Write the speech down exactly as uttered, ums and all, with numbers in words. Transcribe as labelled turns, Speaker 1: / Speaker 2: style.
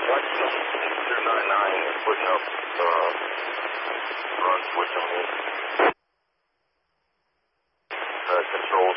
Speaker 1: Watch two nine nine is putting up uh, run switch on me. Uh, control